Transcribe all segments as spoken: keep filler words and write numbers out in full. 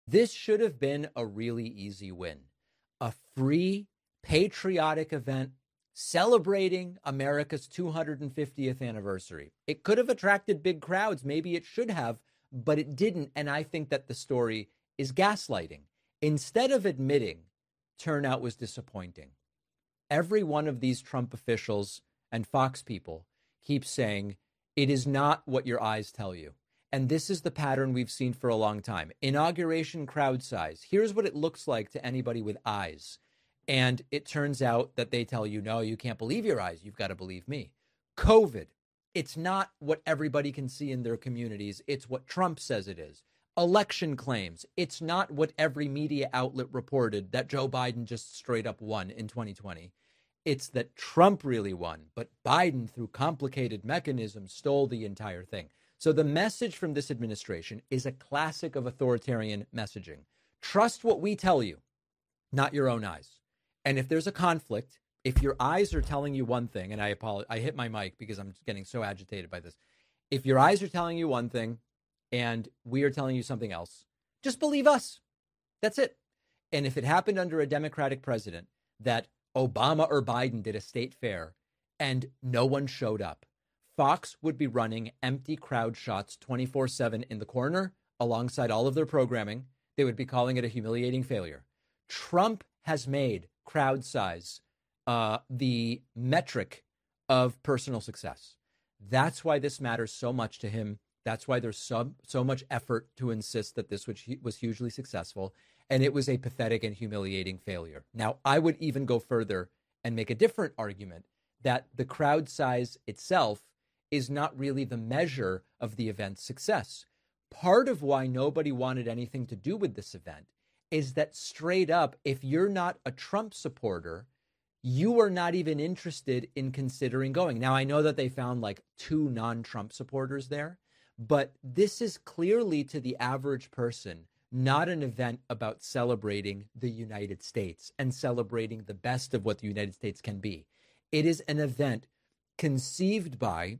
This should have been a really easy win. A free, patriotic event celebrating America's two hundred fiftieth anniversary. It could have attracted big crowds. Maybe it should have, but it didn't. And I think that the story is gaslighting. Instead of admitting turnout was disappointing, every one of these Trump officials and Fox people keeps saying it is not what your eyes tell you. And this is the pattern we've seen for a long time. Inauguration crowd size. Here's what it looks like to anybody with eyes. And it turns out that they tell you, no, you can't believe your eyes. You've got to believe me. COVID. It's not what everybody can see in their communities. It's what Trump says it is. Election claims. It's not what every media outlet reported that Joe Biden just straight up won in twenty twenty. It's that Trump really won, but Biden, through complicated mechanisms, stole the entire thing. So the message from this administration is a classic of authoritarian messaging. Trust what we tell you, not your own eyes. And if there's a conflict, if your eyes are telling you one thing, and I apologize, I hit my mic because I'm just getting so agitated by this. If your eyes are telling you one thing and we are telling you something else, just believe us. That's it. And if it happened under a Democratic president that Obama or Biden did a state fair and no one showed up, Fox would be running empty crowd shots twenty-four seven in the corner alongside all of their programming. They would be calling it a humiliating failure. Trump has made crowd size uh, the metric of personal success. That's why this matters so much to him. That's why there's so, so much effort to insist that this was, was hugely successful. And it was a pathetic and humiliating failure. Now, I would even go further and make a different argument that the crowd size itself is not really the measure of the event's success. Part of why nobody wanted anything to do with this event is that straight up, if you're not a Trump supporter, you are not even interested in considering going. Now, I know that they found like two non-Trump supporters there, but this is clearly to the average person not an event about celebrating the United States and celebrating the best of what the United States can be. It is an event conceived by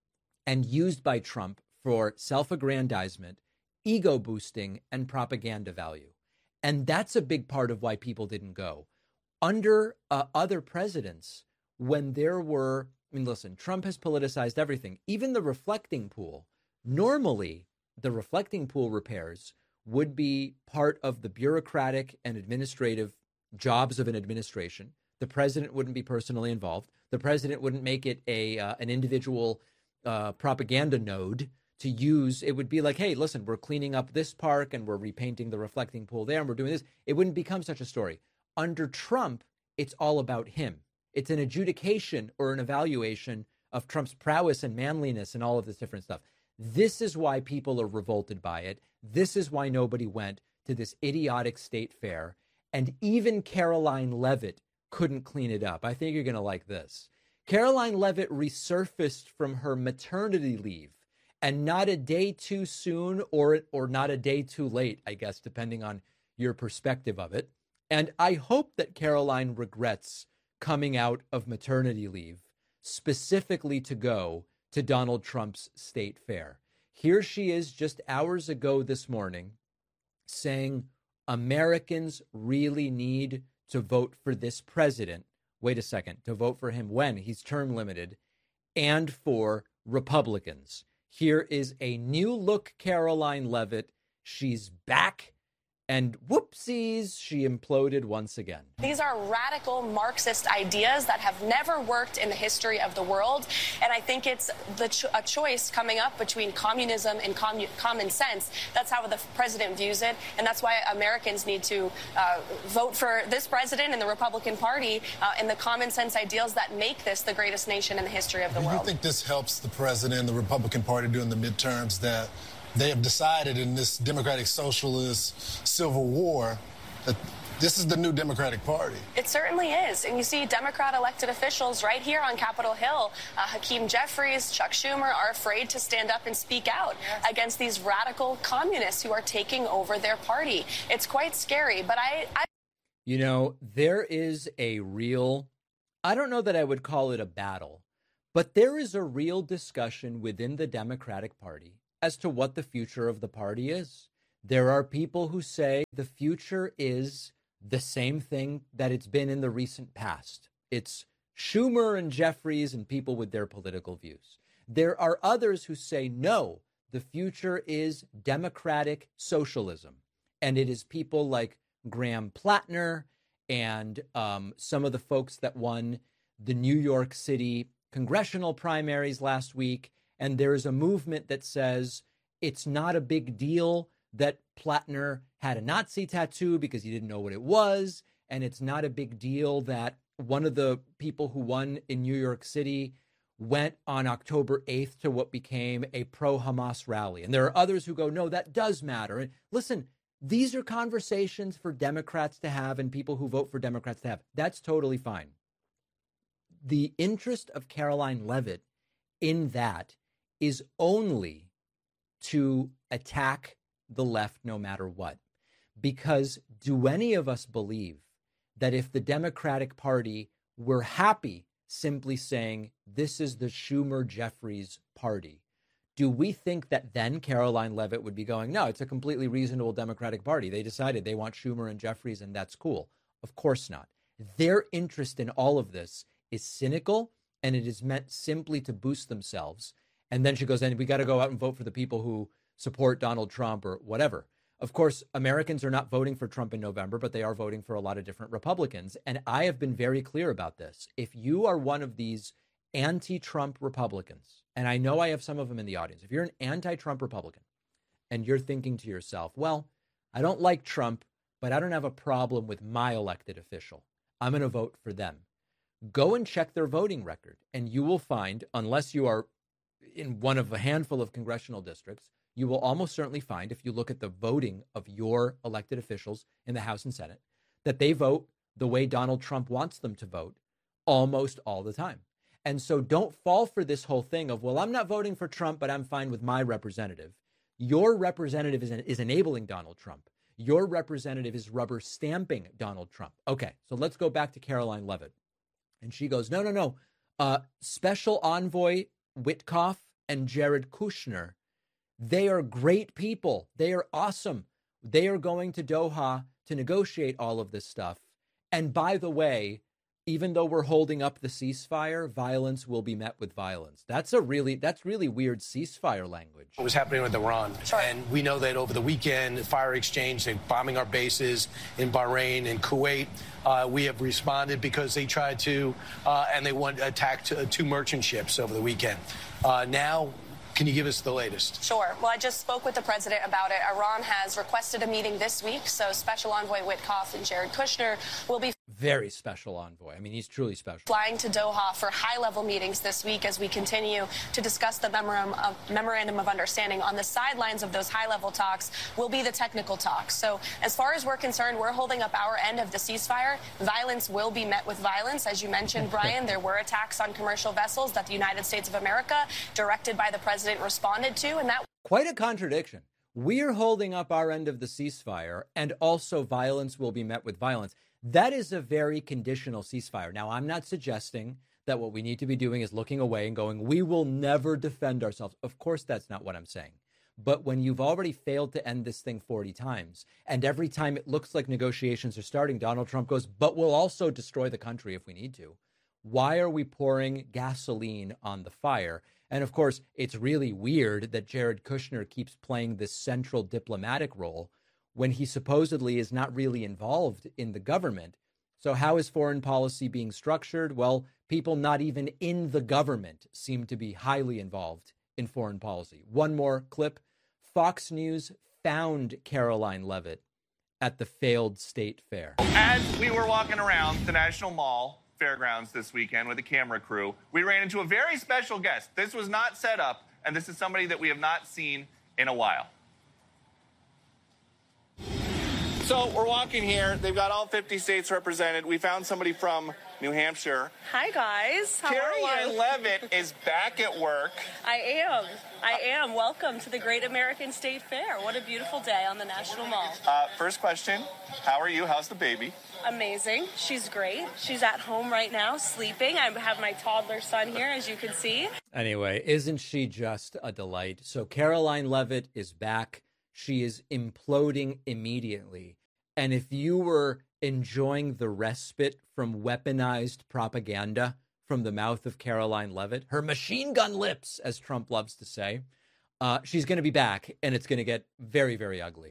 and used by Trump for self-aggrandizement, ego boosting, and propaganda value. And that's a big part of why people didn't go. Under uh, other presidents, when there were, I mean, listen, Trump has politicized everything, even the reflecting pool. Normally, the reflecting pool repairs would be part of the bureaucratic and administrative jobs of an administration. The president wouldn't be personally involved. The president wouldn't make it a uh, an individual uh, propaganda node to use. It would be like, hey, listen, we're cleaning up this park and we're repainting the reflecting pool there and we're doing this. It wouldn't become such a story. Under Trump, it's all about him. It's an adjudication or an evaluation of Trump's prowess and manliness and all of this different stuff. This is why people are revolted by it. This is why nobody went to this idiotic state fair. And even Caroline Leavitt couldn't clean it up. I think you're going to like this. Caroline Leavitt resurfaced from her maternity leave, and not a day too soon or or not a day too late, I guess, depending on your perspective of it. And I hope that Caroline regrets coming out of maternity leave specifically to go to Donald Trump's state fair. Here she is just hours ago this morning saying Americans really need to vote for this president. Wait a second, to vote for him when he's term limited, and for Republicans. Here is a new look Caroline Leavitt. She's back. And whoopsies, she imploded once again. These are radical Marxist ideas that have never worked in the history of the world. And I think it's the cho- a choice coming up between communism and commu- common sense. That's how the president views it. And that's why Americans need to uh, vote for this president and the Republican Party uh, and the common sense ideals that make this the greatest nation in the history of the Do world. you think this helps the president and the Republican Party during the midterms that they have decided in this democratic socialist civil war that this is the new Democratic Party? It certainly is. And you see Democrat elected officials right here on Capitol Hill, uh, Hakeem Jeffries, Chuck Schumer, are afraid to stand up and speak out yes. against these radical communists who are taking over their party. It's quite scary. But I, I... You know, there is a real, I don't know that I would call it a battle, but there is a real discussion within the Democratic Party as to what the future of the party is. There are people who say the future is the same thing that it's been in the recent past. It's Schumer and Jeffries and people with their political views. There are others who say, no, the future is democratic socialism. And it is people like Graham Plattner and um, some of the folks that won the New York City congressional primaries last week. And there's a movement that says it's not a big deal that Plattner had a Nazi tattoo because he didn't know what it was. And it's not a big deal that one of the people who won in New York City went on October eighth to what became a pro-Hamas rally. And there are others who go, no, that does matter. And listen, these are conversations for Democrats to have and people who vote for Democrats to have. That's totally fine. The interest of Karoline Leavitt in that is only to attack the left no matter what. Because do any of us believe that if the Democratic Party were happy simply saying this is the Schumer-Jeffries party, do we think that then Karoline Leavitt would be going, no, it's a completely reasonable Democratic Party. They decided they want Schumer and Jeffries and that's cool. Of course not. Their interest in all of this is cynical and it is meant simply to boost themselves. And then she goes, and we got to go out and vote for the people who support Donald Trump or whatever. Of course, Americans are not voting for Trump in November, but they are voting for a lot of different Republicans. And I have been very clear about this. If you are one of these anti-Trump Republicans, and I know I have some of them in the audience, if you're an anti-Trump Republican and you're thinking to yourself, well, I don't like Trump, but I don't have a problem with my elected official, I'm going to vote for them. Go and check their voting record, and you will find, unless you are in one of a handful of congressional districts, you will almost certainly find, if you look at the voting of your elected officials in the House and Senate, that they vote the way Donald Trump wants them to vote almost all the time. And so don't fall for this whole thing of, well, I'm not voting for Trump, but I'm fine with my representative. Your representative is, is enabling Donald Trump. Your representative is rubber stamping Donald Trump. Okay, so let's go back to Karoline Leavitt. And she goes, no, no, no. Uh, Special Envoy Witkoff and Jared Kushner, they are great people. They are awesome. They are going to Doha to negotiate all of this stuff. And by the way, even though we're holding up the ceasefire, violence will be met with violence. That's a really, that's really weird ceasefire language. What was happening with Iran? Sure. And we know that over the weekend, fire exchange, they're bombing our bases in Bahrain and Kuwait. Uh, we have responded because they tried to, uh, and they want attacked uh, two merchant ships over the weekend. Uh, now, can you give us the latest? Sure. Well, I just spoke with the president about it. Iran has requested a meeting this week, so Special Envoy Witkoff and Jared Kushner will be very special envoy. I mean, he's truly special. Flying to Doha for high-level meetings this week as we continue to discuss the memorandum of, memorandum of understanding. On the sidelines of those high-level talks will be the technical talks. So as far as we're concerned, we're holding up our end of the ceasefire. Violence will be met with violence. As you mentioned, Brian, there were attacks on commercial vessels that the United States of America, directed by the president, responded to, and that... Quite a contradiction. We're holding up our end of the ceasefire, and also violence will be met with violence. That is a very conditional ceasefire. Now, I'm not suggesting that what we need to be doing is looking away and going, we will never defend ourselves. Of course, that's not what I'm saying. But when you've already failed to end this thing forty times, and every time it looks like negotiations are starting, Donald Trump goes, but we'll also destroy the country if we need to. Why are we pouring gasoline on the fire? And of course, it's really weird that Jared Kushner keeps playing this central diplomatic role when he supposedly is not really involved in the government. So how is foreign policy being structured? Well, people not even in the government seem to be highly involved in foreign policy. One more clip. Fox News found Karoline Leavitt at the failed state fair. As we were walking around the National Mall Fairgrounds this weekend with a camera crew, we ran into a very special guest. This was not set up, and this is somebody that we have not seen in a while. So we're walking here. They've got all fifty states represented. We found somebody from New Hampshire. Hi, guys. How Karoline are you? Leavitt is back at work. I am. I am. Welcome to the Great American State Fair. What a beautiful day on the National Mall. Uh, first question, how are you? How's the baby? Amazing. She's great. She's at home right now, sleeping. I have my toddler son here, as you can see. Anyway, isn't she just a delight? So Karoline Leavitt is back. she is imploding immediately. And if you were enjoying the respite from weaponized propaganda from the mouth of Caroline Leavitt, her machine gun lips, as Trump loves to say, uh, she's going to be back, and it's going to get very, very ugly.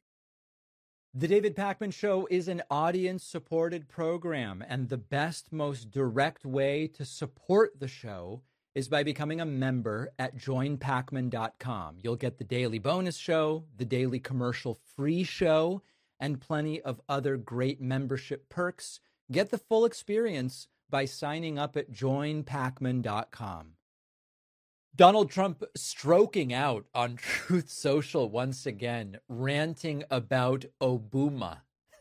The David Pakman Show is an audience-supported program, and the best, most direct way to support the show is by becoming a member at join pakman dot com. You'll get the daily bonus show, the daily commercial-free show, and plenty of other great membership perks. Get the full experience by signing up at join pakman dot com. Donald Trump stroking out on Truth Social once again, ranting about Obama.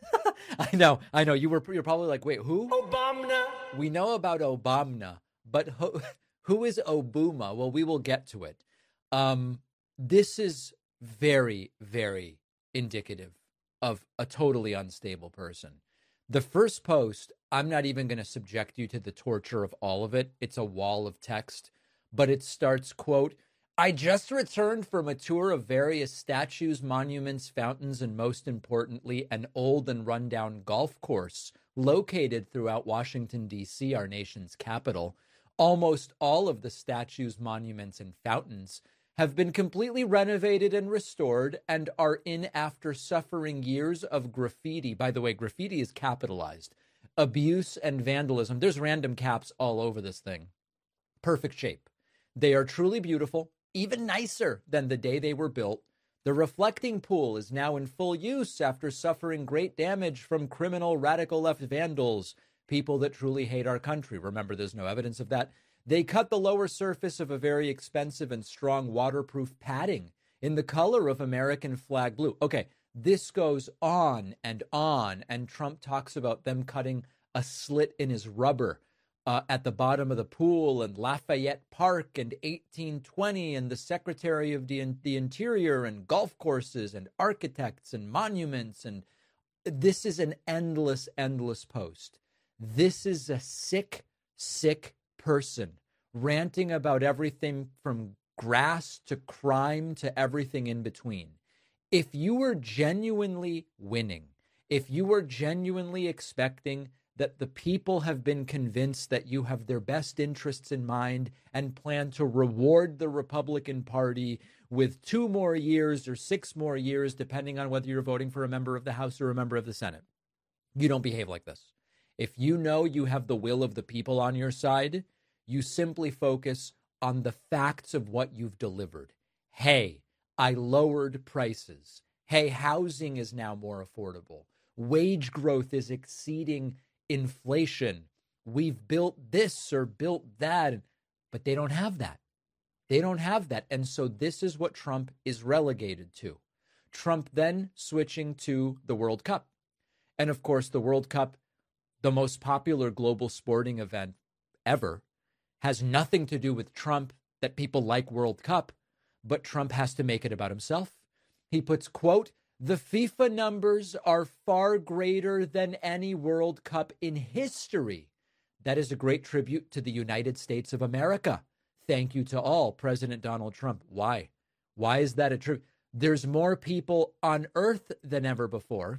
I know, I know. You were you're probably like, wait, who? Obama. We know about Obama, but who, who is Obama? Well, we will get to it. Um, this is very, very indicative of a totally unstable person. The first post, I'm not even going to subject you to the torture of all of it. It's a wall of text. But it starts, quote, I just returned from a tour of various statues, monuments, fountains, and most importantly, an old and rundown golf course located throughout Washington, D C, our nation's capital. Almost all of the statues, monuments, and fountains have been completely renovated and restored and are in after suffering years of graffiti. By the way, graffiti is capitalized. Abuse and vandalism. There's random caps all over this thing. Perfect shape. They are truly beautiful, even nicer than the day they were built. The reflecting pool is now in full use after suffering great damage from criminal radical left vandals, people that truly hate our country. Remember, there's no evidence of that. They cut the lower surface of a very expensive and strong waterproof padding in the color of American flag blue. Okay, this goes on and on, and Trump talks about them cutting a slit in his rubber Uh, at the bottom of the pool, and Lafayette Park, and eighteen twenty, and the Secretary of the, the Interior, and golf courses, and architects, and monuments. And this is an endless, endless post. This is a sick, sick person ranting about everything from grass to crime to everything in between. If you were genuinely winning, if you were genuinely expecting that the people have been convinced that you have their best interests in mind and plan to reward the Republican Party with two more years or six more years, depending on whether you're voting for a member of the House or a member of the Senate, you don't behave like this. If you know you have the will of the people on your side, you simply focus on the facts of what you've delivered. Hey, I lowered prices. Hey, housing is now more affordable. Wage growth is exceeding inflation. We've built this or built that, but they don't have that. They don't have that. And so this is what Trump is relegated to. Trump then switching to the World Cup. And of course, the World Cup, the most popular global sporting event ever, has nothing to do with Trump, that people like World Cup, but Trump has to make it about himself. He puts, quote, the FIFA numbers are far greater than any World Cup in history. That is a great tribute to the United States of America. Thank you to all, President Donald Trump. Why? Why is that a tribute? There's more people on earth than ever before,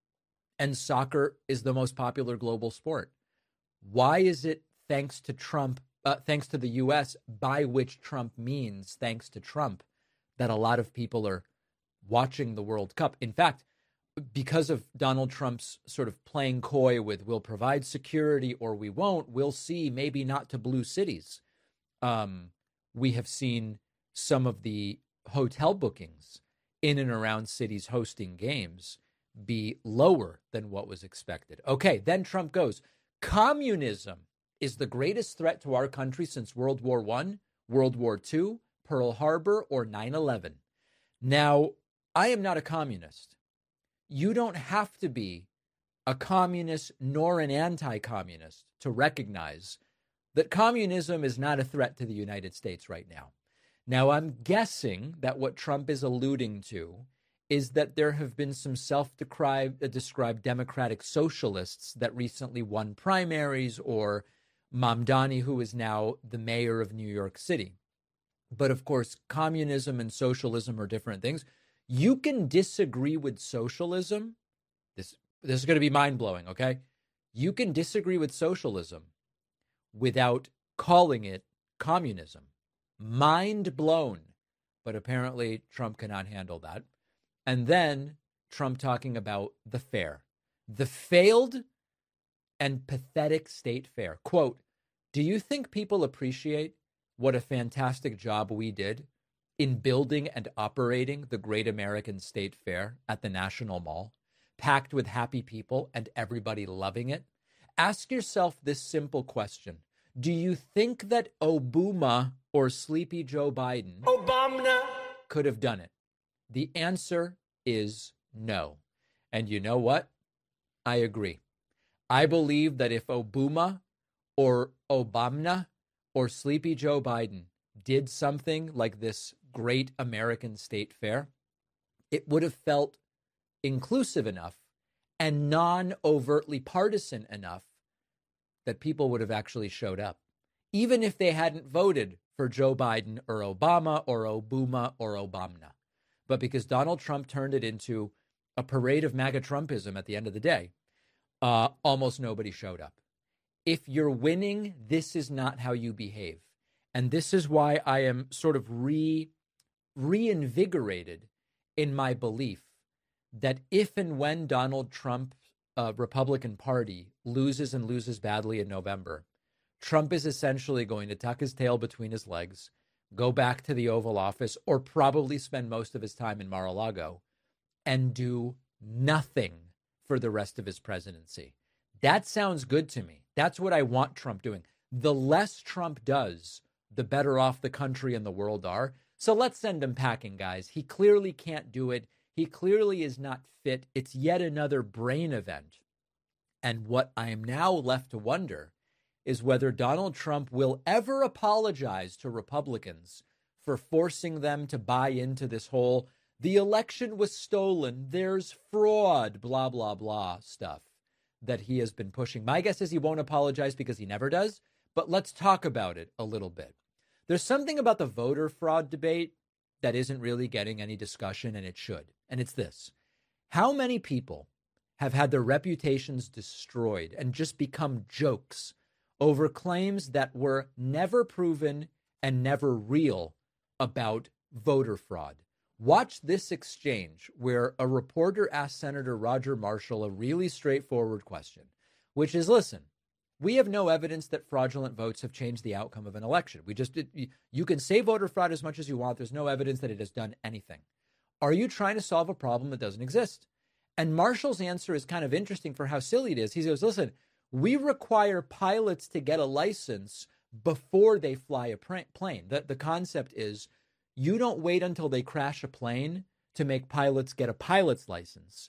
and soccer is the most popular global sport. Why is it thanks to Trump, uh, thanks to the U S, by which Trump means thanks to Trump, that a lot of people are watching the World Cup? In fact, because of Donald Trump's sort of playing coy with we'll provide security or we won't, we'll see, maybe not to blue cities. Um, we have seen some of the hotel bookings in and around cities hosting games be lower than what was expected. Okay, then Trump goes, communism is the greatest threat to our country since World War One, World War Two, Pearl Harbor, or nine eleven. Now, I am not a communist. You don't have to be a communist nor an anti-communist to recognize that communism is not a threat to the United States right now. Now, I'm guessing that what Trump is alluding to is that there have been some self-described described democratic socialists that recently won primaries, or Mamdani, who is now the mayor of New York City. But of course, communism and socialism are different things. You can disagree with socialism. This, this is going to be mind-blowing, okay? You can disagree with socialism without calling it communism. Mind blown. But apparently Trump cannot handle that. And then Trump talking about the fair, the failed and pathetic state fair. Quote, do you think people appreciate what a fantastic job we did in building and operating the Great American State Fair at the National Mall, packed with happy people and everybody loving it? Ask yourself this simple question. Do you think that Obama or Sleepy Joe Biden Obama could have done it? The answer is no. And you know what? I agree. I believe that if Obama or Obama or Sleepy Joe Biden did something like this Great American State Fair, it would have felt inclusive enough and non-overtly partisan enough that people would have actually showed up, even if they hadn't voted for Joe Biden or Obama or Obama or Obama. But because Donald Trump turned it into a parade of MAGA Trumpism at the end of the day, uh, almost nobody showed up. If you're winning, this is not how you behave. And this is why I am sort of re reinvigorated in my belief that if and when Donald Trump, uh, Republican Party, loses and loses badly in November, Trump is essentially going to tuck his tail between his legs, go back to the Oval Office, or probably spend most of his time in Mar-a-Lago and do nothing for the rest of his presidency. That sounds good to me. That's what I want Trump doing. The less Trump does, the better off the country and the world are. So let's send him packing, guys. He clearly can't do it. He clearly is not fit. It's yet another brain event. And what I am now left to wonder is whether Donald Trump will ever apologize to Republicans for forcing them to buy into this whole, the election was stolen, there's fraud, blah, blah, blah stuff that he has been pushing. My guess is he won't apologize because he never does, but let's talk about it a little bit. There's something about the voter fraud debate that isn't really getting any discussion, and it should. And it's this. How many people have had their reputations destroyed and just become jokes over claims that were never proven and never real about voter fraud? Watch this exchange where a reporter asked Senator Roger Marshall a really straightforward question, which is, listen, we have no evidence that fraudulent votes have changed the outcome of an election. We just, it, you can say voter fraud as much as you want. There's no evidence that it has done anything. Are you trying to solve a problem that doesn't exist? And Marshall's answer is kind of interesting for how silly it is. He goes, listen, we require pilots to get a license before they fly a plane. The, the concept is you don't wait until they crash a plane to make pilots get a pilot's license.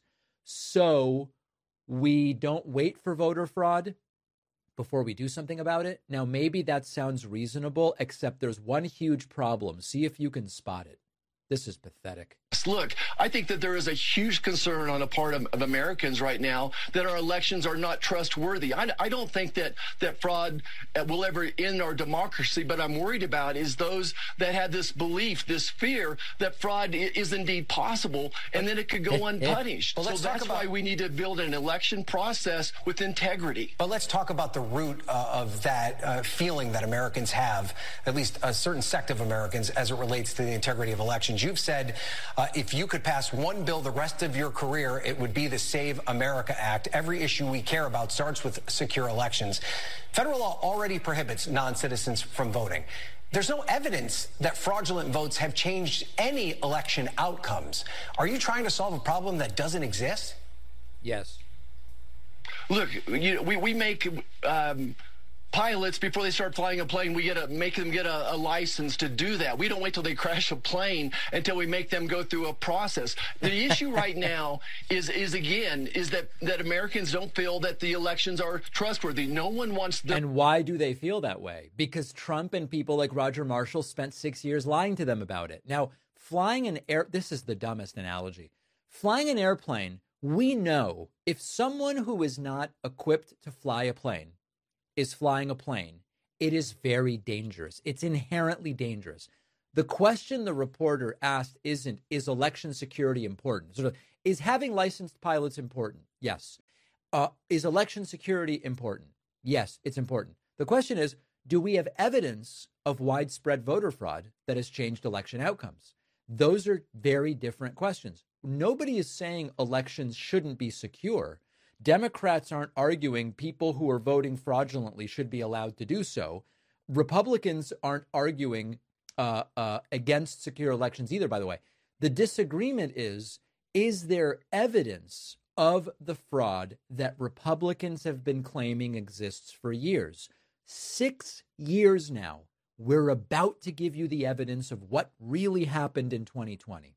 So we don't wait for voter fraud before we do something about it. Now, maybe that sounds reasonable, except there's one huge problem. See if you can spot it. This is pathetic. Look, I think that there is a huge concern on the part of, of Americans right now that our elections are not trustworthy. I, I don't think that, that fraud will ever end our democracy, but I'm worried about is those that had this belief, this fear that fraud is indeed possible, and then it could go unpunished. Well, so that's about, why we need to build an election process with integrity. But let's talk about the root uh, of that uh, feeling that Americans have, at least a certain sect of Americans, as it relates to the integrity of elections. You've said uh, if you could pass one bill the rest of your career, it would be the Save America Act. Every issue we care about starts with secure elections. Federal law already prohibits non-citizens from voting. There's no evidence that fraudulent votes have changed any election outcomes. Are you trying to solve a problem that doesn't exist? Yes. Look, you know, we, we make um, pilots, before they start flying a plane, we get to make them get a, a license to do that. We don't wait till they crash a plane until we make them go through a process. The issue right now is, is again, is that, that Americans don't feel that the elections are trustworthy. No one wants them. And why do they feel that way? Because Trump and people like Roger Marshall spent six years lying to them about it. Now, flying an air, this is the dumbest analogy. Flying an airplane, we know if someone who is not equipped to fly a plane is flying a plane, it is very dangerous. It's inherently dangerous. The question the reporter asked isn't, is election security important? Sort of, is having licensed pilots important? Yes. Uh, is election security important? Yes, it's important. The question is, do we have evidence of widespread voter fraud that has changed election outcomes? Those are very different questions. Nobody is saying elections shouldn't be secure. Democrats aren't arguing people who are voting fraudulently should be allowed to do so. Republicans aren't arguing uh, uh, against secure elections either, by the way. The disagreement is, is there evidence of the fraud that Republicans have been claiming exists for years? Six years now, we're about to give you the evidence of what really happened in twenty twenty.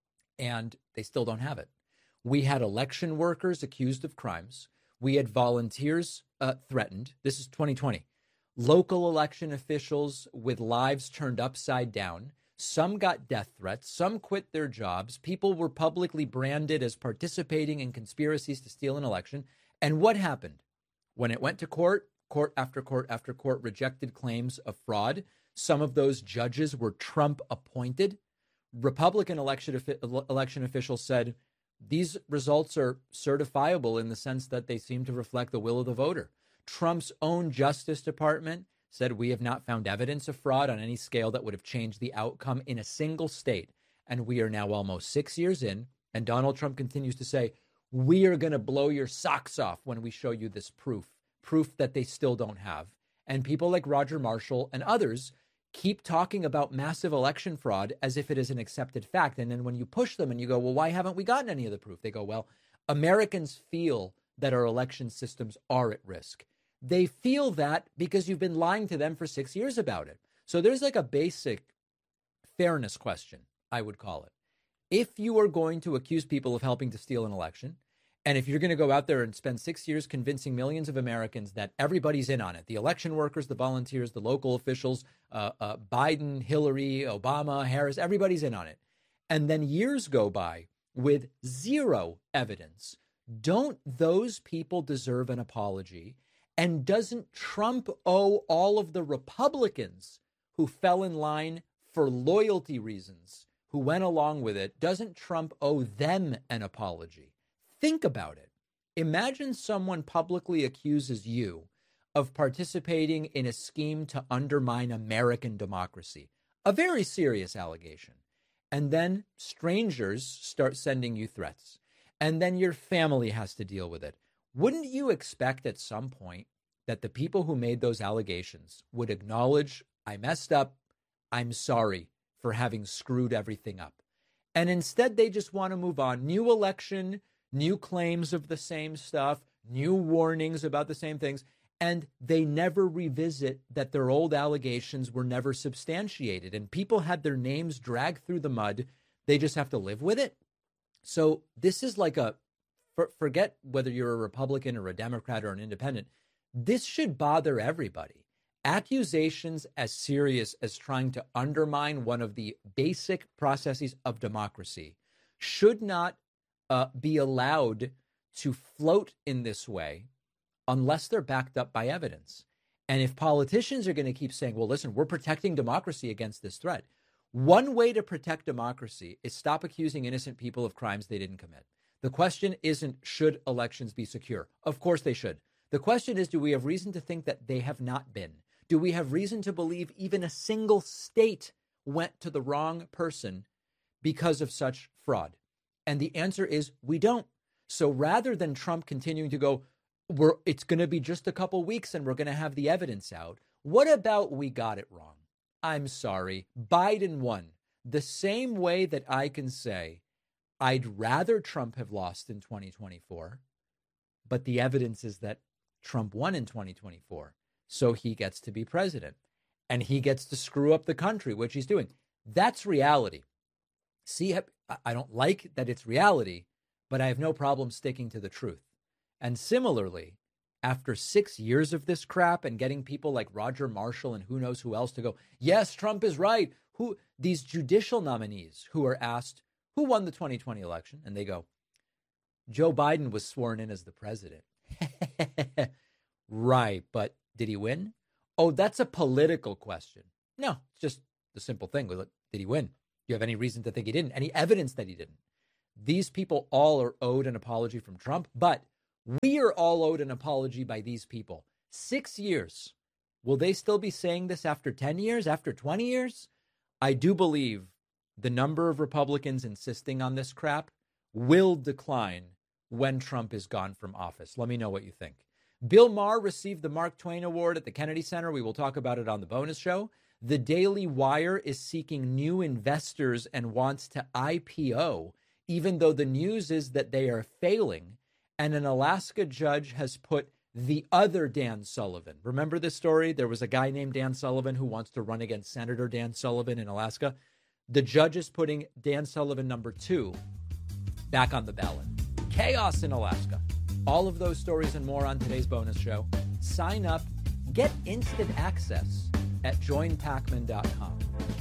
And they still don't have it. We had election workers accused of crimes. We had volunteers uh, threatened. This is twenty twenty. Local election officials with lives turned upside down. Some got death threats. Some quit their jobs. People were publicly branded as participating in conspiracies to steal an election. And what happened? When it went to court, court after court after court rejected claims of fraud. Some of those judges were Trump appointed. Republican election election officials said these results are certifiable in the sense that they seem to reflect the will of the voter. Trump's own Justice Department said we have not found evidence of fraud on any scale that would have changed the outcome in a single state. And we are now almost six years in, and Donald Trump continues to say, we are going to blow your socks off when we show you this proof, proof that they still don't have. And people like Roger Marshall and others keep talking about massive election fraud as if it is an accepted fact. And then when you push them and you go, well, why haven't we gotten any of the proof? They go, well, Americans feel that our election systems are at risk. They feel that because you've been lying to them for six years about it. So there's like a basic fairness question, I would call it. If you are going to accuse people of helping to steal an election, and if you're going to go out there and spend six years convincing millions of Americans that everybody's in on it, the election workers, the volunteers, the local officials, uh, uh, Biden, Hillary, Obama, Harris, everybody's in on it. And then years go by with zero evidence. Don't those people deserve an apology? And doesn't Trump owe all of the Republicans who fell in line for loyalty reasons, who went along with it, doesn't Trump owe them an apology? Think about it. Imagine someone publicly accuses you of participating in a scheme to undermine American democracy, a very serious allegation. And then strangers start sending you threats. And then your family has to deal with it. Wouldn't you expect at some point that the people who made those allegations would acknowledge, I messed up, I'm sorry for having screwed everything up? And instead, they just want to move on. New election, new claims of the same stuff, new warnings about the same things, and they never revisit that their old allegations were never substantiated, and people had their names dragged through the mud. They just have to live with it. So this is like a, for, forget whether you're a Republican or a Democrat or an independent, this should bother everybody. Accusations as serious as trying to undermine one of the basic processes of democracy should not uh, be allowed to float in this way unless they're backed up by evidence. And if politicians are going to keep saying, well, listen, we're protecting democracy against this threat, one way to protect democracy is stop accusing innocent people of crimes they didn't commit. The question isn't, should elections be secure? Of course they should. The question is, do we have reason to think that they have not been? Do we have reason to believe even a single state went to the wrong person because of such fraud? And the answer is we don't. So rather than Trump continuing to go, we're, it's going to be just a couple weeks and we're going to have the evidence out, what about we got it wrong? I'm sorry, Biden won. The same way that I can say, I'd rather Trump have lost in twenty twenty-four, but the evidence is that Trump won in twenty twenty-four, so he gets to be president, and he gets to screw up the country, which he's doing. That's reality. See, I don't like that it's reality, but I have no problem sticking to the truth. And similarly, after six years of this crap and getting people like Roger Marshall and who knows who else to go, yes, Trump is right. Who these judicial nominees who are asked, who won the twenty twenty election? And they go, Joe Biden was sworn in as the president. Right, but did he win? Oh, that's a political question. No, it's just the simple thing. Look, Did he win? Do you have any reason to think he didn't? Any evidence that he didn't? These people all are owed an apology from Trump, but we are all owed an apology by these people. Six years. Will they still be saying this after ten years, after twenty years? I do believe the number of Republicans insisting on this crap will decline when Trump is gone from office. Let me know what you think. Bill Maher received the Mark Twain Award at the Kennedy Center. We will talk about it on the bonus show. The Daily Wire is seeking new investors and wants to I P O, even though the news is that they are failing. And an Alaska judge has put the other Dan Sullivan. Remember this story? There was a guy named Dan Sullivan who wants to run against Senator Dan Sullivan in Alaska. The judge is putting Dan Sullivan number two back on the ballot. Chaos in Alaska. All of those stories and more on today's bonus show. Sign up. Get instant access at join pacman dot com.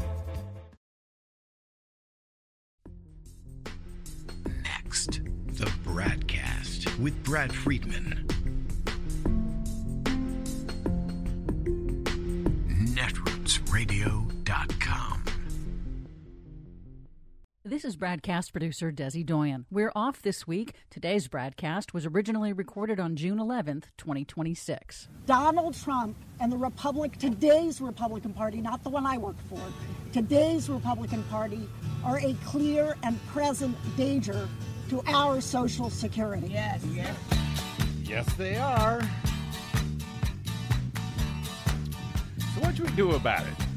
Next, the Bradcast with Brad Friedman. netroots radio dot com. This is Bradcast producer Desi Doyen. We're off this week. Today's Bradcast was originally recorded on June eleventh, twenty twenty-six. Donald Trump and the Republic, today's Republican Party, not the one I work for, today's Republican Party are a clear and present danger to our social security. Yes, yes. Yes, they are. So what should we do about it?